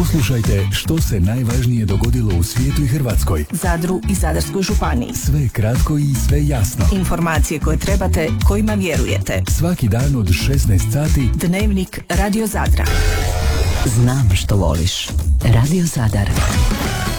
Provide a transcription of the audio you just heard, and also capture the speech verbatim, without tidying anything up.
Poslušajte što se najvažnije dogodilo u svijetu i Hrvatskoj, Zadru i Zadarskoj županiji. sve kratko i sve jasno. Informacije koje trebate, kojima vjerujete. Svaki dan od šesnaest sati. Dnevnik Radio Zadra. Znam što voliš. Radio Zadar.